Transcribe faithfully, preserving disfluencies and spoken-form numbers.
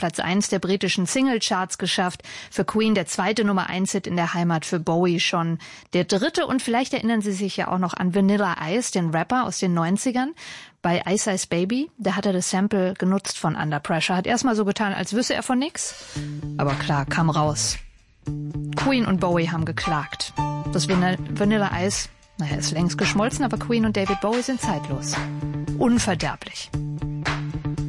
Platz eins der britischen Singlecharts geschafft. Für Queen der zweite Nummer eins Hit in der Heimat, für Bowie schon der dritte. Und vielleicht erinnern Sie sich ja auch noch an Vanilla Ice, den Rapper aus den neunzigern. Bei Ice Ice Baby, da hat er das Sample genutzt von Under Pressure. Hat erstmal so getan, als wüsste er von nix. Aber klar, kam raus. Queen und Bowie haben geklagt. Das Vanilla Ice, naja, ist längst geschmolzen, aber Queen und David Bowie sind zeitlos. Unverderblich.